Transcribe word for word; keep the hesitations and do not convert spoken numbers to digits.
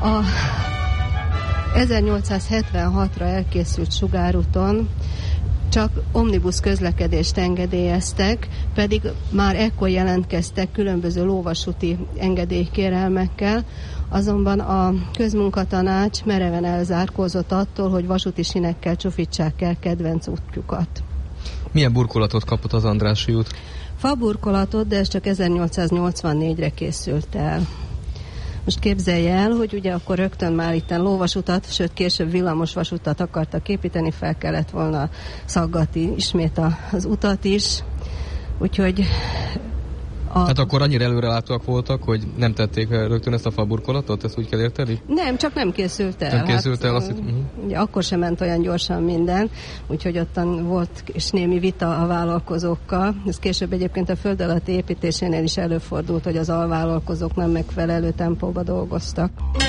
A ezernyolcszázhetvenhatra elkészült sugárúton csak omnibus közlekedést engedélyeztek, pedig már ekkor jelentkeztek különböző lóvasúti engedélykérelmekkel, azonban a közmunkatanács mereven elzárkózott attól, hogy vasúti sinekkel csúfítsák el kedvenc útjukat. Milyen burkolatot kapott az Andrássy út? Faburkolatot, de ez csak ezernyolcszáznyolcvannégyre készült el. Most képzelje el, hogy ugye akkor rögtön már itten lóvasutat, sőt később villamosvasutat akartak építeni, fel kellett volna szaggatni ismét az utat is, úgyhogy a... Hát akkor annyira előrelátóak voltak, hogy nem tették rögtön ezt a faburkolatot? Ezt úgy kell érteni? Nem, csak nem készült el. Nem készült hát, el? Azt... Ugye akkor sem ment olyan gyorsan minden, úgyhogy ottan volt és némi vita a vállalkozókkal. Ez később egyébként a föld alatti építésénél is előfordult, hogy az alvállalkozók nem megfelelő tempóba dolgoztak.